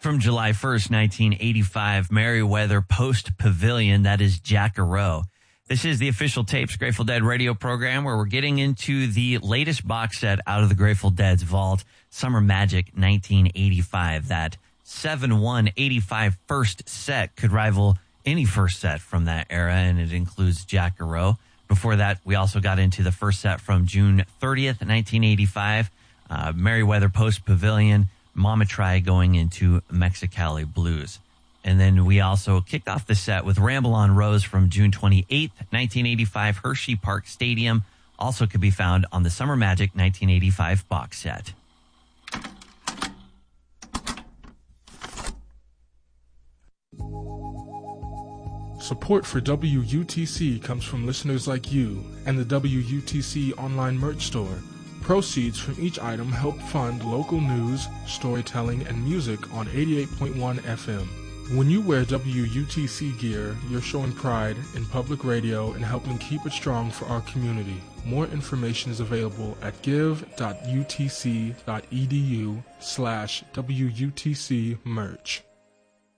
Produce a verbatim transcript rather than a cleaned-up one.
From July first, nineteen eighty-five, Merriweather Post Pavilion, that is Jackarow. This is the official Tapes Grateful Dead radio program where we're getting into the latest box set out of the Grateful Dead's vault, Summer Magic nineteen eighty-five. That seven one eighty-five first set could rival any first set from that era, and it includes Jackarow. Before that, we also got into the first set from June thirtieth, nineteen eighty-five, uh, Merriweather Post Pavilion, Mama Try going into Mexicali Blues. And then we also kicked off the set with Ramble on Rose from June twenty-eighth, nineteen eighty-five, Hershey Park Stadium. Also could be found on the Summer Magic nineteen eighty-five box set. Support for W U T C comes from listeners like you and the W U T C online merch store. Proceeds from each item help fund local news, storytelling, and music on eighty-eight point one F M. When you wear W U T C gear, you're showing pride in public radio and helping keep it strong for our community. More information is available at give.utc.edu slash WUTC merch.